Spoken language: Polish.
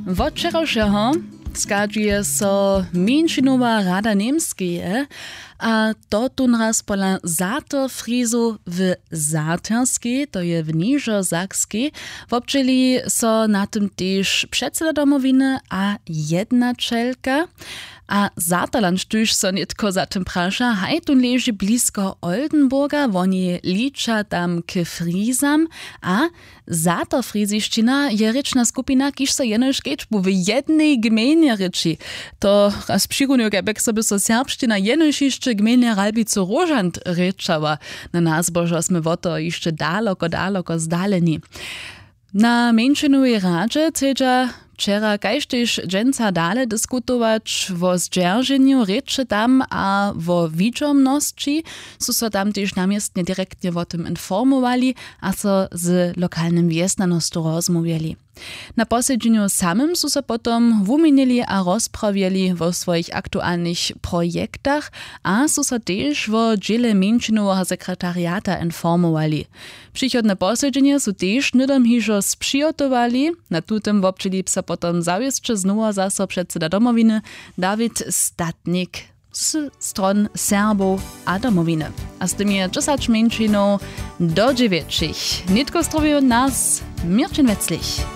Od wczorajszego skaduje so Mieńšinowa rada Niemskeje, a to tunraz pola Zatorfrizu w Zaterskiej, to je w Niżozakskiej, wobczyli so na tym też przedseda domowiny a jednačelka. A Zaterland štuž so nitko za tym prasza, haj tun leży blisko Oldenburga, woni licza tam k Frizam, a Zatorfrizišćina je rečna skupina, kiž so jenož kečbu w jednej gmenie reči. To raz přigunujo, kebek sobie so serbština jenož išće gmenie Ralbicu Rožant rečava. Na nas božo sme voto išće daleko zdaleni. Na Mieńšinowej radzie chcedza wczera kajsztyż dżęca dale dyskutować o zdzierżeniu reczy tam a o widzomności, so tam też namiestnie direktnie o tym informowali, a so z lokalnym wjesnanostu rozmawiali. Na posiedzeniu samym so potom wumienili a rozprawiali o swoich aktualnych projektach, a so też o dziele Mieńšinowego sekretariata informowali. Przychodne posiedzenie so też nydom hižo spřijotowali, na tutem wobczyli psa potom zawieszcze znowu zaso przedseda domowiny Dawid Statnik z stron Serbów a domowiny. A z tym je 10 Mieńšinów do 9. Nitko zdrowił nas Mirčin Wetzlich.